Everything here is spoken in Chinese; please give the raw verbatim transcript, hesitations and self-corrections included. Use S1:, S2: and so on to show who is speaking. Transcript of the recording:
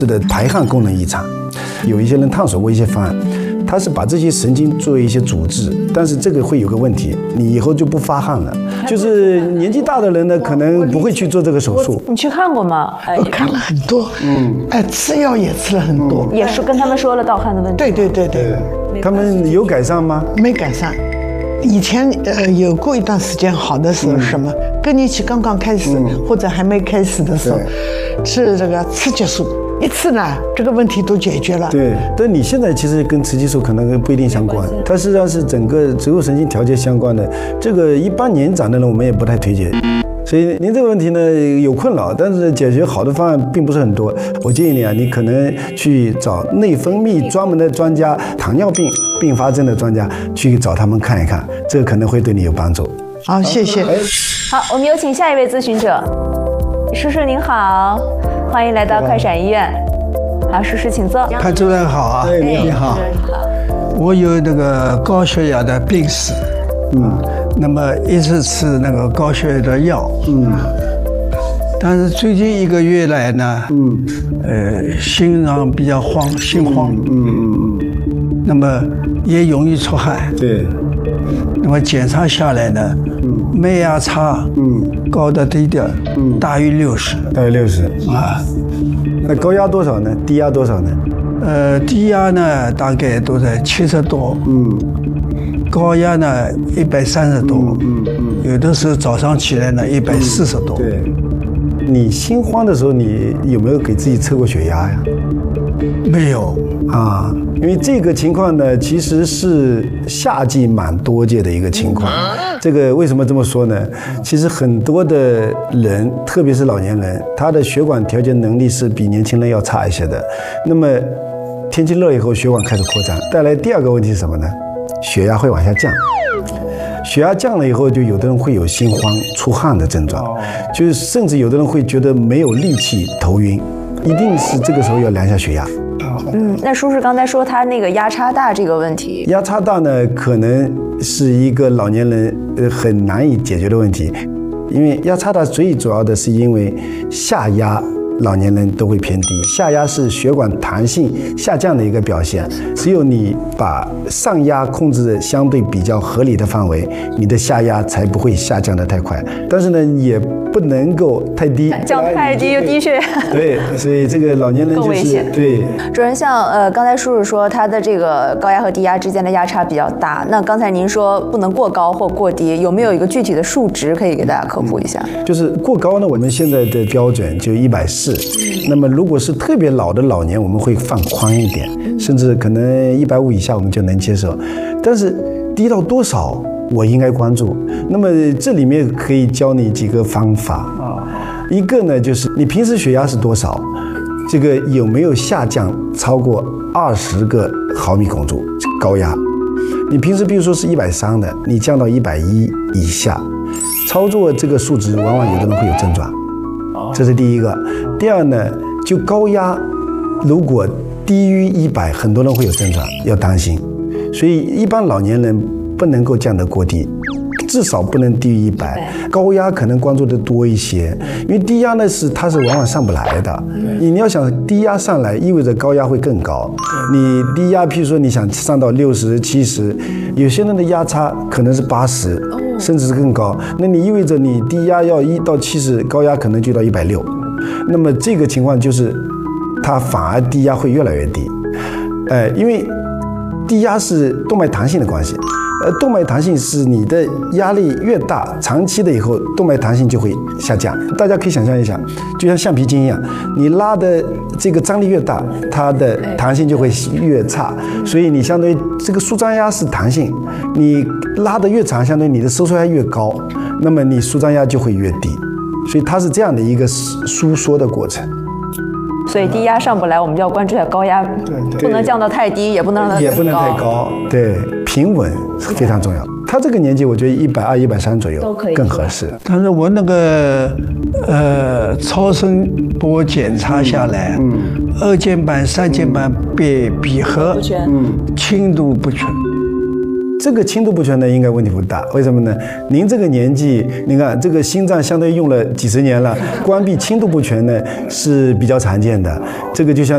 S1: 的排汗功能异常。有一些人探索过一些方案，他是把这些神经作为一些阻滞，但是这个会有个问题，你以后就不发汗了。就是年纪大的人呢，可能不会去做这个手术。
S2: 你去看过吗？
S3: 我看了很多，嗯，哎，吃药也吃了很多，
S2: 也是跟他们说了盗汗的问题。
S3: 对对对对，
S1: 他们有改善吗？
S3: 没改善。以前呃有过一段时间好的时候，什么更年期刚刚开始或者还没开始的时候，是这个雌激素。一次呢，这个问题都解决了。
S1: 对，但你现在其实跟雌激素可能不一定相关，它实际上是整个植物神经调节相关的。这个一般年长的人我们也不太推荐。所以您这个问题呢有困扰，但是解决好的方案并不是很多。我建议你啊，你可能去找内分泌专门的专家、糖尿病并发症的专家去找他们看一看，这个可能会对你有帮助。
S3: 好，谢谢。
S2: 好，我们有请下一位咨询者，叔叔您好。欢迎来到快闪医院。好，叔叔请坐。
S4: 潘主任好啊，你好。我有那个高血压的病史，嗯，那么一直吃那个高血压的药，嗯，但是最近一个月来呢，嗯，呃，心脏比较慌，心慌，嗯嗯嗯，那么也容易出汗，
S1: 对，
S4: 那么检查下来呢，嗯，脉压差，嗯，高的低的，嗯，大于六十，
S1: 大于六十啊。那高压多少呢？低压多少呢？
S4: 呃，低压呢大概都在七十多，嗯，高压呢一百三十多，嗯嗯，有的时候早上起来呢一百四十多。
S1: 对，你心慌的时候，你有没有给自己测过血压呀？
S4: 没有
S1: 啊，因为这个情况呢，其实是夏季蛮多见的一个情况。这个为什么这么说呢？其实很多的人，特别是老年人，他的血管调节能力是比年轻人要差一些的。那么天气热以后，血管开始扩张，带来第二个问题是什么呢？血压会往下降。血压降了以后，就有的人会有心慌、出汗的症状，就是甚至有的人会觉得没有力气、头晕。一定是这个时候要量一下血压。
S2: 嗯，那叔叔刚才说他那个压差大这个问题，
S1: 压差大呢，可能是一个老年人呃很难以解决的问题，因为压差大最主要的是因为下压。老年人都会偏低，下压是血管弹性下降的一个表现。只有你把上压控制相对比较合理的范围，你的下压才不会下降得太快。但是呢，也不能够太低，
S2: 降太低又低血压。
S1: 对，所以这个老年人就是对。
S2: 主任，像呃刚才叔叔说他的这个高压和低压之间的压差比较大，那刚才您说不能过高或过低，有没有一个具体的数值可以给大家科普一下？
S1: 就是过高呢，我们现在的标准就一百四。那么如果是特别老的老年，我们会放宽一点，甚至可能一百五以下我们就能接受。但是低到多少我应该关注？那么这里面可以教你几个方法啊。一个呢就是你平时血压是多少，这个有没有下降超过二十个毫米汞柱高压？你平时比如说是一百三的，你降到一百一以下，操作这个数值，往往有的人会有症状。这是第一个。第二呢，就高压如果低于一百，很多人会有症状，要当心。所以一般老年人不能够降得过低，至少不能低于一百。高压可能关注的多一些，因为低压呢是它是往往上不来的。你要想低压上来，意味着高压会更高。你低压，譬如说你想上到六十、七十，有些人的压差可能是八十。甚至是更高，那你意味着你低压要一到七十，高压可能就到一百六，那么这个情况就是，它反而低压会越来越低，呃，因为低压是动脉弹性的关系，呃，动脉弹性是你的压力越大，长期的以后动脉弹性就会下降。大家可以想象一下，就像橡皮筋一样，你拉的这个张力越大，它的弹性就会越差，所以你相对于这个舒张压是弹性，你拉得越长，相对于你的收缩压越高，那么你舒张压就会越低，所以它是这样的一个收缩的过程。
S2: 所以低压上不来，我们就要关注一下高压，不能降到太低，也不能让它
S1: 也不能太高，对，平稳非常重要。他这个年纪，我觉得一百二、一百三左右更合适。
S4: 但是我那个呃超声波检查下来，嗯，二尖瓣、三尖瓣被闭合，嗯，轻度不全。
S1: 这个轻度不全呢，应该问题不大。为什么呢？您这个年纪，你看这个心脏相对用了几十年了，关闭轻度不全呢是比较常见的。这个就像